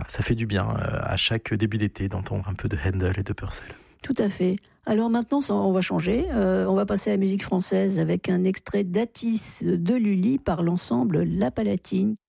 ça fait du bien à chaque début d'été d'entendre un peu de Handel et de Purcell. Tout à fait. Alors maintenant, on va changer. On va passer à la musique française avec un extrait d'Atis de Lully par l'ensemble La Palatine.